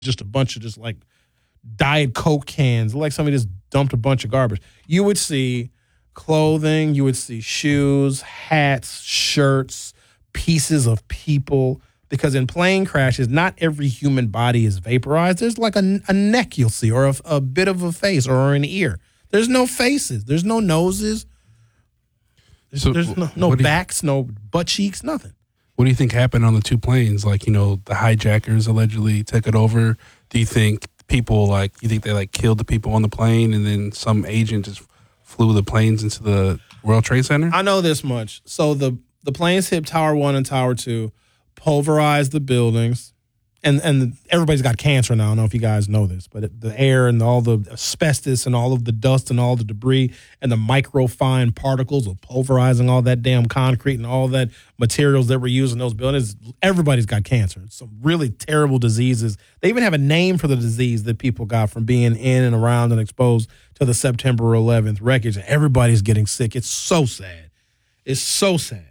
just a bunch of just like Diet Coke cans, like somebody just dumped a bunch of garbage. You would see clothing, you would see shoes, hats, shirts, pieces of people. Because in plane crashes, not every human body is vaporized. There's like a neck you'll see, or a bit of a face, or an ear. There's no faces. There's no noses. There's no backs, no butt cheeks, nothing. What do you think happened on the two planes? Like, the hijackers allegedly took it over. Do you think they killed the people on the plane and then some agent just flew the planes into the World Trade Center? I know this much. So the planes hit Tower 1 and Tower 2, pulverized the buildings, and everybody's got cancer now. I don't know if you guys know this, but the air and all the asbestos and all of the dust and all the debris and the microfine particles of pulverizing all that damn concrete and all that materials that were used in those buildings, everybody's got cancer. It's some really terrible diseases. They even have a name for the disease that people got from being in and around and exposed to the September 11th wreckage. Everybody's getting sick. It's so sad. It's so sad.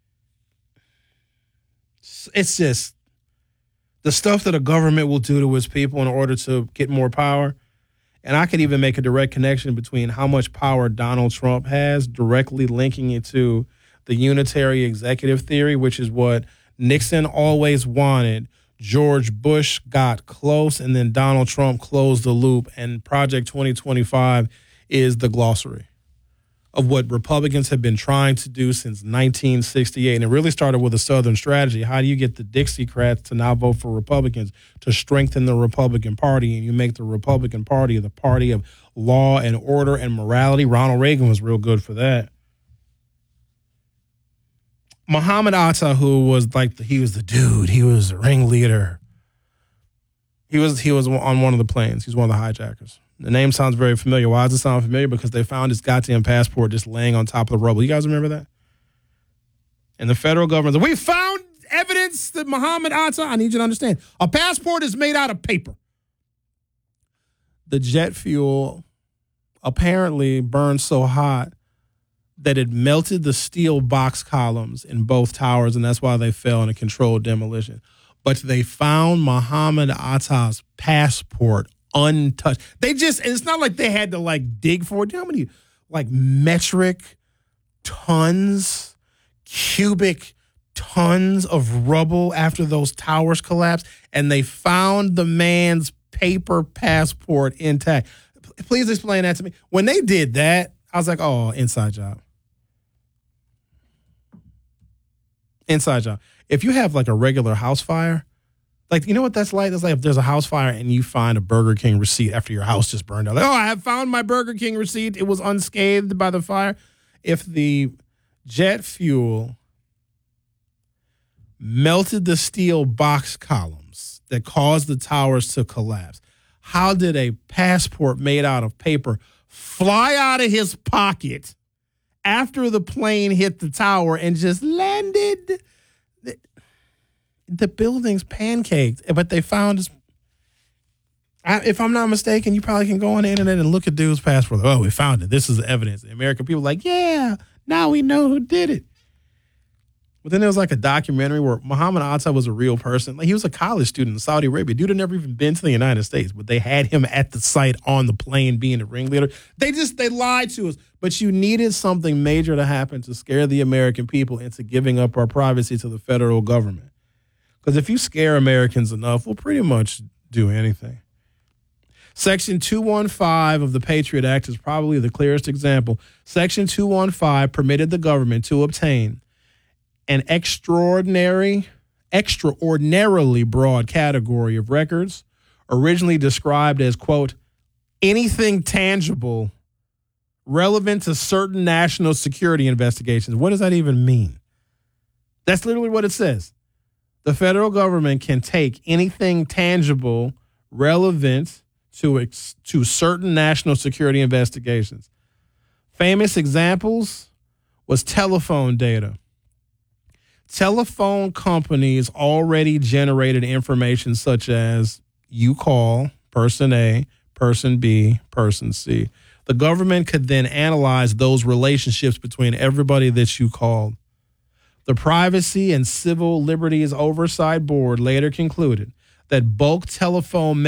It's just the stuff that a government will do to its people in order to get more power. And I could even make a direct connection between how much power Donald Trump has, directly linking it to the unitary executive theory, which is what Nixon always wanted. George Bush got close, and then Donald Trump closed the loop. And Project 2025 is the glossary of what Republicans have been trying to do since 1968. And it really started with a Southern strategy. How do you get the Dixiecrats to now vote for Republicans to strengthen the Republican Party? And you make the Republican Party the party of law and order and morality. Ronald Reagan was real good for that. Muhammad Atta, who was he was the dude. He was the ringleader. He was on one of the planes. He's one of the hijackers. The name sounds very familiar. Why does it sound familiar? Because they found his goddamn passport just laying on top of the rubble. You guys remember that? And the federal government said, we found evidence that Muhammad Atta, I need you to understand, a passport is made out of paper. The jet fuel apparently burned so hot that it melted the steel box columns in both towers, and that's why they fell in a controlled demolition. But they found Muhammad Atta's passport untouched. It's not like they had to dig for it. Do you know how many metric tons, cubic tons of rubble after those towers collapsed? And they found the man's paper passport intact. Please explain that to me. When they did that, I was like, oh, inside job. Inside job. If you have a regular house fire, you know what that's like? That's like if there's a house fire and you find a Burger King receipt after your house just burned out. I have found my Burger King receipt. It was unscathed by the fire. If the jet fuel melted the steel box columns that caused the towers to collapse, how did a passport made out of paper fly out of his pocket after the plane hit the tower and just landed? The building's pancaked, but they found, if I'm not mistaken, you probably can go on the internet and look at dude's passport. Oh, we found it. This is the evidence. The American people are like, yeah, now we know who did it. But then there was a documentary where Muhammad Atta was a real person. He was a college student in Saudi Arabia. Dude had never even been to the United States, but they had him at the site on the plane being the ringleader. They lied to us. But you needed something major to happen to scare the American people into giving up our privacy to the federal government. Because if you scare Americans enough, we'll pretty much do anything. Section 215 of the Patriot Act is probably the clearest example. Section 215 permitted the government to obtain an extraordinarily broad category of records, originally described as, quote, anything tangible relevant to certain national security investigations. What does that even mean? That's literally what it says. The federal government can take anything tangible relevant to certain national security investigations. Famous examples was telephone data. Telephone companies already generated information such as you call person A, person B, person C. The government could then analyze those relationships between everybody that you called. The Privacy and Civil Liberties Oversight Board later concluded that bulk telephone